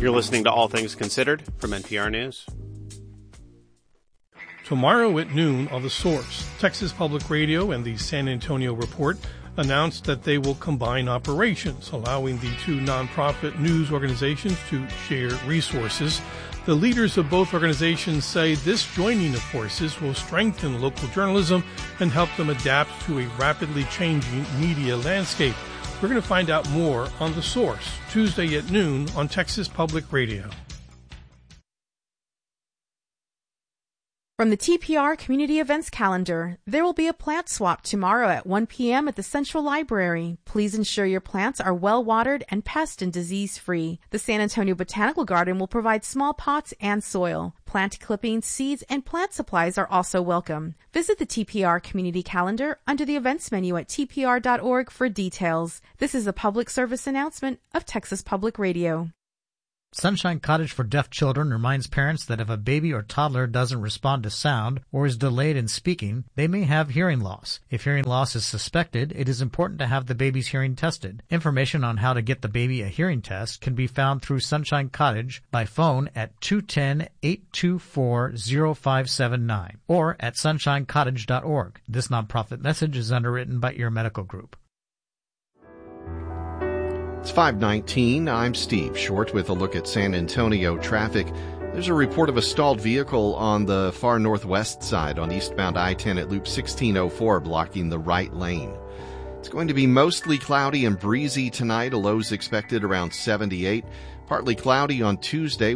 You're listening to All Things Considered from NPR News. Tomorrow at noon on The Source, Texas Public Radio and the San Antonio Report announced that they will combine operations, allowing the two nonprofit news organizations to share resources. The leaders of both organizations say this joining of forces will strengthen local journalism and help them adapt to a rapidly changing media landscape. We're going to find out more on The Source, Tuesday at noon on Texas Public Radio. From the TPR Community Events Calendar, there will be a plant swap tomorrow at 1 p.m. at the Central Library. Please ensure your plants are well watered and pest and disease free. The San Antonio Botanical Garden will provide small pots and soil. Plant clippings, seeds, and plant supplies are also welcome. Visit the TPR Community Calendar under the events menu at tpr.org for details. This is a public service announcement of Texas Public Radio. Sunshine Cottage for Deaf Children reminds parents that if a baby or toddler doesn't respond to sound or is delayed in speaking, they may have hearing loss. If hearing loss is suspected, it is important to have the baby's hearing tested. Information on how to get the baby a hearing test can be found through Sunshine Cottage by phone at 210-824-0579 or at sunshinecottage.org. This nonprofit message is underwritten by Ear Medical Group. It's 5:19. I'm Steve Short with a look at San Antonio traffic. There's a report of a stalled vehicle on the far northwest side on eastbound I-10 at Loop 1604, blocking the right lane. It's going to be mostly cloudy and breezy tonight. A low's expected around 78. Partly cloudy on Tuesday.